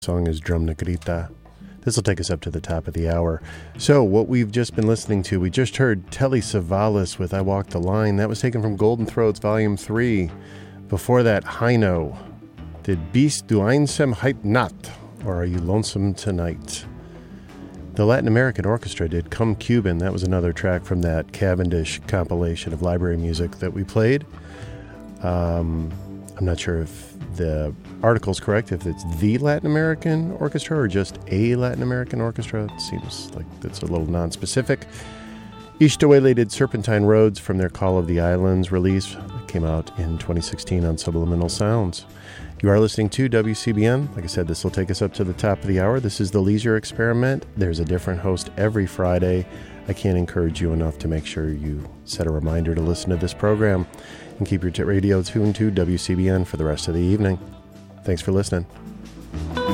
Song is Drum Negrita. This will take us up to the top of the hour. So what we've just been listening to, we just heard Telly Savalas with I Walk the Line. That was taken from Golden Throats Volume 3. Before that, Heino did Bist du einsam heut Nacht, or Are You Lonesome Tonight? The Latin American Orchestra did Come Cuban. That was another track from that Cavendish compilation of library music that we played. I'm not sure if the article's correct, if it's the Latin American Orchestra or just a Latin American Orchestra. It seems like that's a little non-specific. Ishtawe did Serpentine Roads from their Call of the Islands release. It came out in 2016 on Subliminal Sounds. You are listening to WCBN. Like I said, this will take us up to the top of the hour. This is the Leisure Experiment. There's a different host every Friday. I can't encourage you enough to make sure you set a reminder to listen to this program and keep your radio tuned to WCBN for the rest of the evening. Thanks for listening.